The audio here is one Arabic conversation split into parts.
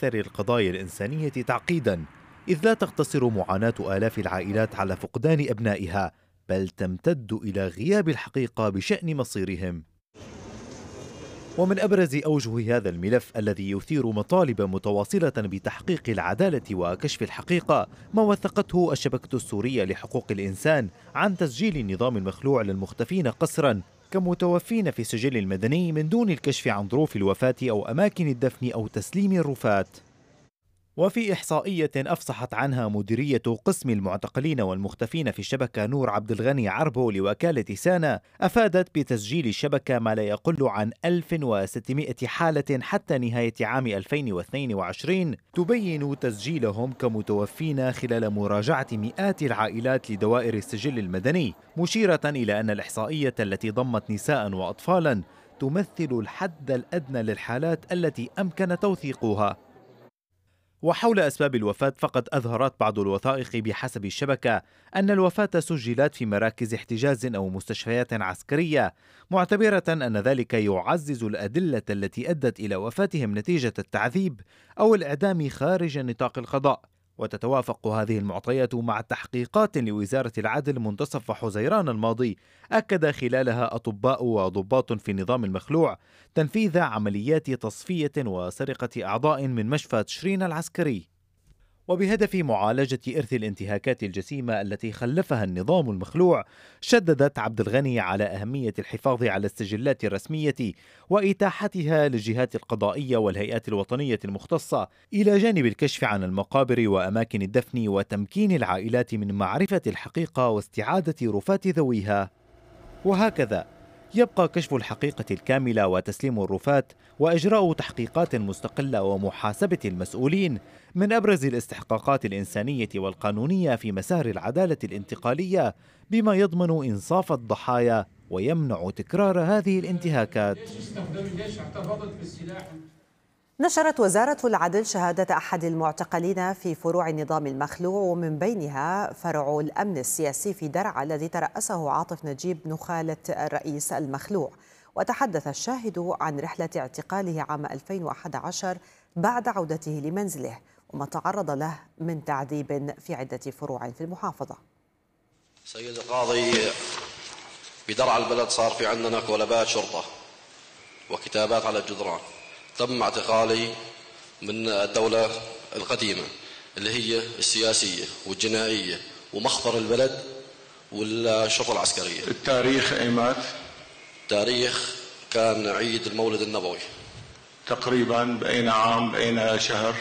أكثر القضايا الإنسانية تعقيداً، إذ لا تقتصر معاناة آلاف العائلات على فقدان أبنائها، بل تمتد إلى غياب الحقيقة بشأن مصيرهم. ومن أبرز أوجه هذا الملف الذي يثير مطالب متواصلة بتحقيق العدالة وكشف الحقيقة ما وثقته الشبكة السورية لحقوق الإنسان عن تسجيل النظام المخلوع للمختفين قسرا كمتوفين في السجل المدني من دون الكشف عن ظروف الوفاة أو أماكن الدفن أو تسليم الرفات. وفي إحصائية أفصحت عنها مديرية قسم المعتقلين والمختفين في الشبكة نور عبد الغني عربو لوكالة سانا، أفادت بتسجيل الشبكة ما لا يقل عن 1600 حالة حتى نهاية عام 2022 تبين تسجيلهم كمتوفين خلال مراجعة مئات العائلات لدوائر السجل المدني، مشيرة إلى أن الإحصائية التي ضمت نساء وأطفالا تمثل الحد الأدنى للحالات التي أمكن توثيقها. وحول أسباب الوفاة فقد أظهرت بعض الوثائق بحسب الشبكة أن الوفاة سجلت في مراكز احتجاز أو مستشفيات عسكرية، معتبرة أن ذلك يعزز الأدلة التي أدت إلى وفاتهم نتيجة التعذيب أو الإعدام خارج نطاق القضاء. وتتوافق هذه المعطيات مع تحقيقات لوزارة العدل منتصف حزيران الماضي أكد خلالها أطباء وضباط في النظام المخلوع تنفيذ عمليات تصفية وسرقة أعضاء من مشفى تشرين العسكري. وبهدف معالجة إرث الانتهاكات الجسيمة التي خلفها النظام المخلوع، شددت عبد الغني على أهمية الحفاظ على السجلات الرسمية وإتاحتها للجهات القضائية والهيئات الوطنية المختصة، إلى جانب الكشف عن المقابر وأماكن الدفن وتمكين العائلات من معرفة الحقيقة واستعادة رفات ذويها. وهكذا يبقى كشف الحقيقة الكاملة وتسليم الرفات وإجراء تحقيقات مستقلة ومحاسبة المسؤولين من أبرز الاستحقاقات الإنسانية والقانونية في مسار العدالة الانتقالية، بما يضمن إنصاف الضحايا ويمنع تكرار هذه الانتهاكات. نشرت وزارة العدل شهادة أحد المعتقلين في فروع النظام المخلوع، ومن بينها فرع الأمن السياسي في درعا الذي ترأسه عاطف نجيب نخالة الرئيس المخلوع. وتحدث الشاهد عن رحلة اعتقاله عام 2011 بعد عودته لمنزله وما تعرض له من تعذيب في عدة فروع في المحافظة. سيد القاضي، في درعا البلد صار في عندنا كولبات شرطة وكتابات على الجدران. تم اعتقالي من الدولة القديمة اللي هي السياسية والجنائية ومخفر البلد والشرطة العسكرية. التاريخ ايمات؟ تاريخ كان عيد المولد النبوي تقريبا بأين عام بأين شهر؟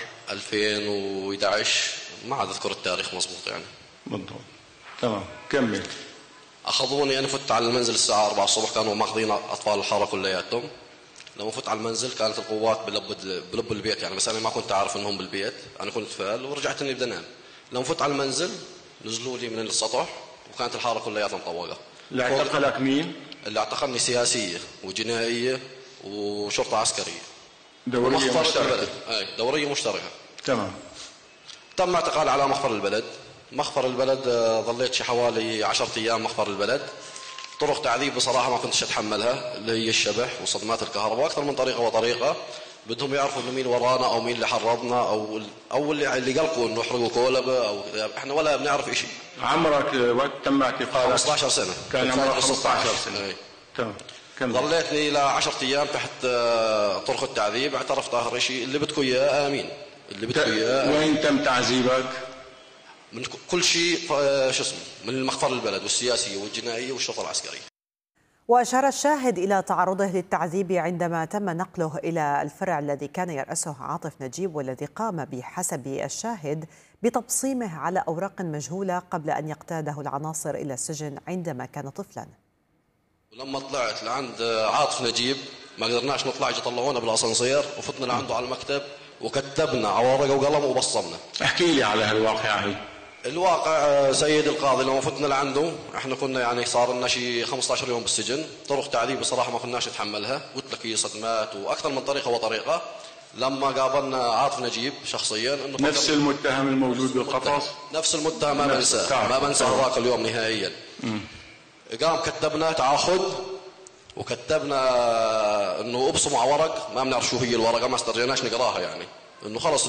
2011، ما عاد اذكر التاريخ مضبوط يعني. بالضبط. تمام، كمل. اخذوني، انا فت على المنزل الساعة 4 الصبح، كانوا ماخذين اطفال الحارة كلياتهم. لما فت على المنزل كانت القوات بلب البيت يعني، بس انا ما كنت اعرف انهم بالبيت، انا كنت فال ورجعت اني بدي انام. لما فت على المنزل نزلوا لي من السطح وكانت الحاره كلياتها مطوقه. اللي اعتقلك مين؟ اللي اعتقلني سياسيه وجنائيه وشرطه عسكريه. دوريه مشتركه. اي دوريه مشتركه. تمام. تم اعتقالي على مخفر البلد. مخفر البلد ظليت شي حوالي 10 ايام مخفر البلد. طرق تعذيب بصراحة ما كنتش أتحملها، اللي هي الشبح وصدمات الكهرباء، أكثر من طريقة وطريقة. بدهم يعرفوا إنه مين ورانا أو مين اللي حرضنا أو اللي قلقوا إنه يحرقوا كولبة أو إحنا ولا بنعرف إشي. عمرك وقت تم اعتقالك؟ 15 سنة. كان عمرك 15 سنة. تمام. ظليتني ل 10 أيام تحت طرق التعذيب. اعترفت آخر شيء، اللي بدكم إياه آمين، اللي بدكم إياه. وين تم تعذيبك؟ من كل شيء، شو اسمه، من المخفر البلد والسياسية والجنائية والشرطة العسكرية. وأشار الشاهد إلى تعرضه للتعذيب عندما تم نقله إلى الفرع الذي كان يرأسه عاطف نجيب، والذي قام بحسب الشاهد بتبصيمه على أوراق مجهولة قبل أن يقتاده العناصر إلى السجن عندما كان طفلا. ولما طلعت لعند عاطف نجيب ما قدرناش نطلع، اجى طلعونا بالاسانسير وفتنا لعنده على المكتب وكتبنا على ورقه وقلم وبصمنا. احكي لي على هالواقعة هي. الواقع سيد القاضي، لما فتنا لعنده احنا كنا يعني صار لنا شي 15 يوم بالسجن. طرق تعذيب بصراحه ما كناش نتحملها، قلت لك هي صدمات واكثر من طريقه وطريقه. لما قابلنا عاطف نجيب شخصيا انه نفس المتهم الموجود بالقفص، نفس المتهم، ما بنساه، ما بنسى هذاك اليوم نهائيا. قام كتبنا تعاقد وكتبنا انه ابصموا على ورق، ما بنعرف شو هي الورقه، ما استرجعناش نقراها يعني، انه خلص